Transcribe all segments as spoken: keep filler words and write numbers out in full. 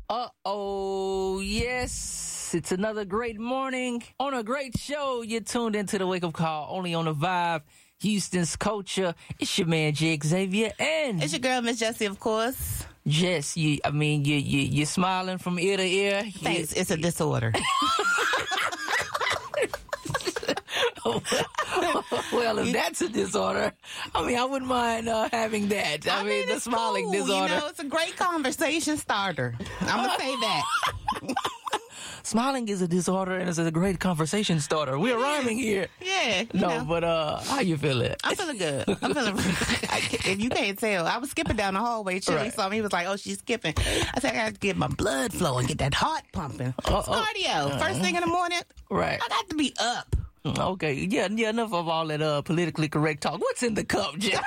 Uh-oh, yes. It's another great morning on a great show. You're tuned into the Wake Up Call, only on the Vibe, Houston's Culture. It's your man, Jake Xavier, and... It's your girl, Miss Jessie, of course. Jess, you, I mean, you, you, you're smiling from ear to ear. Thanks, you, it's a disorder. Well, if that's a disorder, I mean, I wouldn't mind uh, having that. I, I mean, mean the smiling cool. disorder. You know, it's a great conversation starter. I'm going to say that. Smiling is a disorder and it's a great conversation starter. We're rhyming here. Yeah. No, know. but uh, how you feeling? I'm feeling good. I'm feeling. I, if you can't tell, I was skipping down the hallway. Chili right. saw me. He was like, "Oh, she's skipping." I said, "I got to get my blood flowing, get that heart pumping." Uh, it's cardio. Uh, First thing in the morning. Right. I got to be up. Okay. Yeah. Yeah. Enough of all that uh, politically correct talk. What's in the cup, Jeff?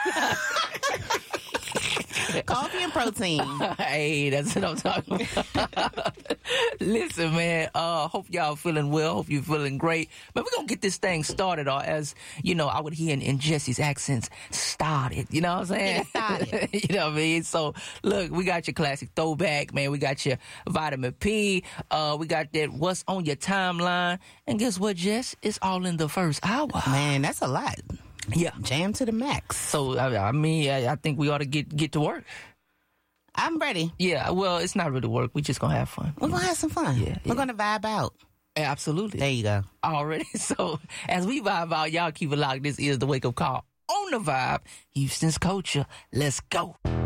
Coffee and protein. Hey, that's what I'm talking about. Listen, man, uh, hope y'all feeling well. Hope you're feeling great. But we're going to get this thing started, or as, you know, I would hear in, in Jesse's accents, started. You know what I'm saying? Started. You know what I mean? So, look, we got your classic throwback, man. We got your vitamin P. Uh, we got that what's on your timeline. And guess what, Jess? It's all in the first hour. Man, that's a lot. Yeah. Jam to the max. So, I, I mean, I, I think we ought to get, get to work. I'm ready. Yeah, well, it's not really work. We're just going to have fun. We're going to have some fun. Yeah, We're yeah. going to vibe out. Absolutely. There you go. Already. So, as we vibe out, y'all keep it locked. This is the Wake Up Call on the Vibe, Houston's Culture. Let's go.